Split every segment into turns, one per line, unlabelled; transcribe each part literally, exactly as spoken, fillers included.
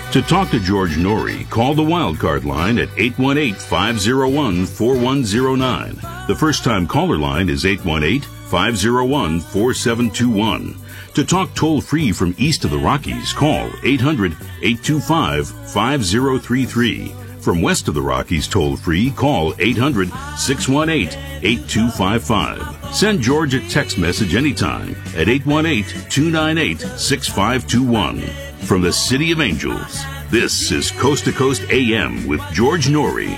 To talk to George Norrie, call the Wildcard line at eight one eight, five oh one, four one oh nine. The first-time caller line is eight one eight, five oh one, four seven two one. To talk toll-free from east of the Rockies, call eight hundred, eight two five, five oh three three. From west of the Rockies toll-free, call eight hundred, six one eight, eight two five five. Send George a text message anytime at eight one eight, two nine eight, six five two one. From the City of Angels, this is Coast to Coast A M with George Norrie.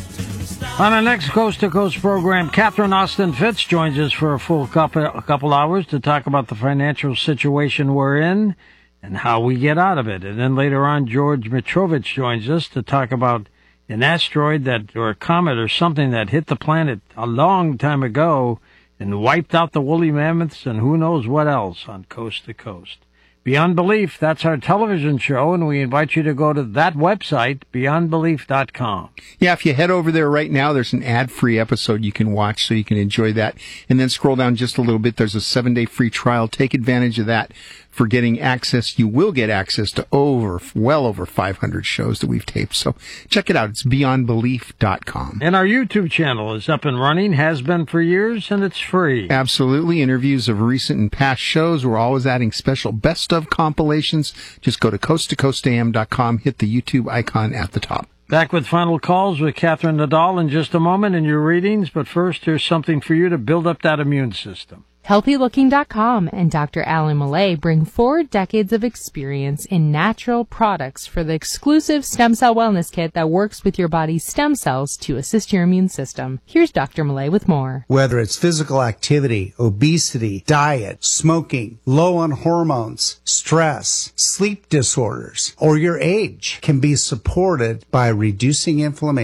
On our next Coast to Coast program, Catherine Austin Fitz joins us for a full couple, a couple hours to talk about the financial situation we're in and how we get out of it. And then later on, George Mitrovich joins us to talk about an asteroid that, or a comet or something that hit the planet a long time ago and wiped out the woolly mammoths and who knows what else on Coast to Coast. Beyond Belief, that's our television show, and we invite you to go to that website, beyond belief dot com.
Yeah, if you head over there right now, there's an ad-free episode you can watch, so you can enjoy that. And then scroll down just a little bit. There's a seven-day free trial. Take advantage of that for getting access. You will get access to over, well over five hundred shows that we've taped. So check it out. It's beyond belief dot com.
And our YouTube channel is up and running, has been for years, and it's free.
Absolutely. Interviews of recent and past shows. We're always adding special best of compilations. Just go to coast to coast a m dot com, hit the YouTube icon at the top.
Back with final calls with Catherine Nadal in just a moment in your readings, but first here's something for you to build up that immune system.
healthy looking dot com and Doctor Alan Millay bring four decades of experience in natural products for the exclusive Stem Cell Wellness Kit that works with your body's stem cells to assist your immune system. Here's Doctor Millay with more.
Whether it's physical activity, obesity, diet, smoking, low on hormones, stress, sleep disorders, or your age, can be supported by reducing inflammation